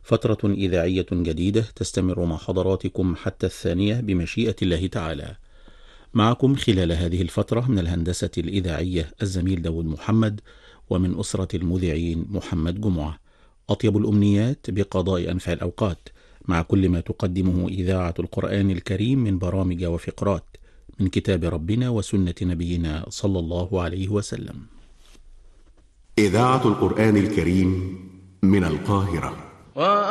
فترة إذاعية جديدة تستمر مع حضراتكم حتى 2 بمشيئة الله تعالى. معكم خلال هذه الفترة من الهندسة الإذاعية الزميل داود محمد، ومن أسرة المذيعين محمد جمعة. أطيب الأمنيات بقضاء أنفع الأوقات مع كل ما تقدمه إذاعة القرآن الكريم من برامج وفقرات من كتاب ربنا وسنة نبينا صلى الله عليه وسلم. إذاعة القرآن الكريم من القاهرة.